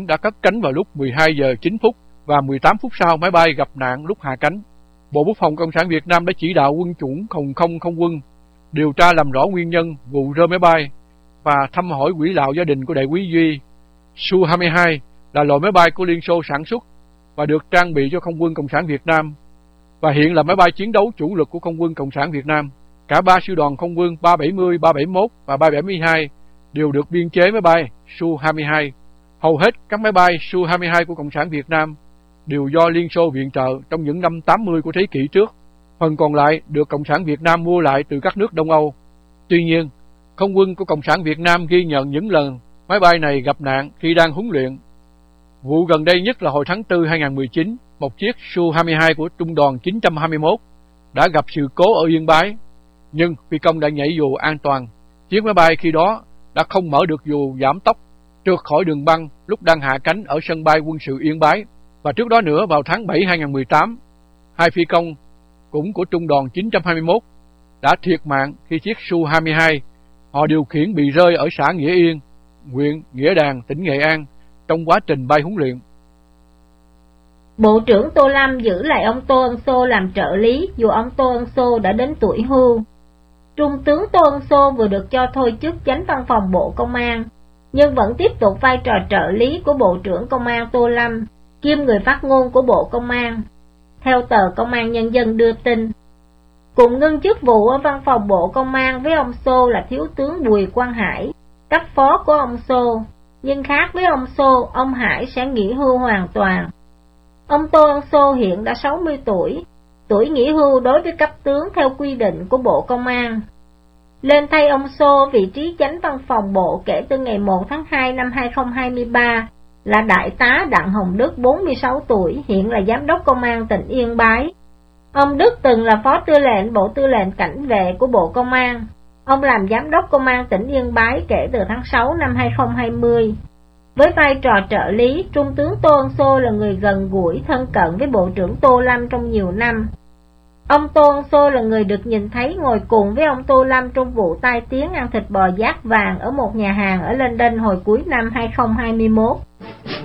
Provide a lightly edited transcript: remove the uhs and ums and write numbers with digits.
biển đã cất cánh vào lúc 12 giờ 9 phút và 18 phút sau máy bay gặp nạn lúc hạ cánh. Bộ Quốc phòng Cộng sản Việt Nam đã chỉ đạo quân chủng phòng không không quân điều tra làm rõ nguyên nhân vụ rơi máy bay và thăm hỏi quỹ lạo gia đình của đại úy Duy. Su-22 là loại máy bay của Liên Xô sản xuất và được trang bị cho Không quân Cộng sản Việt Nam và hiện là máy bay chiến đấu chủ lực của Không quân Cộng sản Việt Nam. Cả 3 sư đoàn Không quân 370, 371 và 372 đều được biên chế máy bay Su-22. Hầu hết các máy bay Su-22 của Cộng sản Việt Nam đều do Liên Xô viện trợ trong những năm 80 của thế kỷ trước. Phần còn lại được Cộng sản Việt Nam mua lại từ các nước Đông Âu. Tuy nhiên, Không quân của Cộng sản Việt Nam ghi nhận những lần máy bay này gặp nạn khi đang huấn luyện. Vụ gần đây nhất là hồi tháng 4 2019, một chiếc Su-22 của Trung đoàn 921 đã gặp sự cố ở Yên Bái, nhưng phi công đã nhảy dù an toàn. Chiếc máy bay khi đó đã không mở được dù giảm tốc, trượt khỏi đường băng lúc đang hạ cánh ở sân bay quân sự Yên Bái. Và trước đó nữa, vào tháng 7 2018, 2 phi công cũng của Trung đoàn 921 đã thiệt mạng khi chiếc Su-22 họ điều khiển bị rơi ở xã Nghĩa Yên, huyện Nghĩa Đàn, tỉnh Nghệ An trong quá trình bay huấn luyện. Bộ trưởng Tô Lâm giữ lại ông Tô Ân Sô làm trợ lý dù ông Tô Ân Sô đã đến tuổi hưu. Trung tướng Tô Ân Sô vừa được cho thôi chức Chánh Văn phòng Bộ Công an, nhưng vẫn tiếp tục vai trò trợ lý của Bộ trưởng Công an Tô Lâm, kiêm người phát ngôn của Bộ Công an. Theo tờ Công an Nhân dân đưa tin, cùng ngưng chức vụ ở Văn phòng Bộ Công an với ông Sô là Thiếu tướng Bùi Quang Hải, cấp phó của ông Sô, nhưng khác với ông Sô, ông Hải sẽ nghỉ hưu hoàn toàn. Ông Tô Ân Sô hiện đã 60 tuổi, tuổi nghỉ hưu đối với cấp tướng theo quy định của Bộ Công an. Lên thay ông Sô vị trí Chánh Văn phòng Bộ kể từ ngày 1 tháng 2 năm 2023 là Đại tá Đặng Hồng Đức 46 tuổi, hiện là Giám đốc Công an tỉnh Yên Bái. Ông Đức từng là Phó Tư lệnh Bộ Tư lệnh Cảnh vệ của Bộ Công an. Ông làm Giám đốc Công an tỉnh Yên Bái kể từ tháng 6 năm 2020. Với vai trò trợ lý, Trung tướng Tô Ân Sô là người gần gũi, thân cận với Bộ trưởng Tô Lâm trong nhiều năm. Ông Tô Ân Sô là người được nhìn thấy ngồi cùng với ông Tô Lâm trong vụ tai tiếng ăn thịt bò giác vàng ở một nhà hàng ở London hồi cuối năm 2021.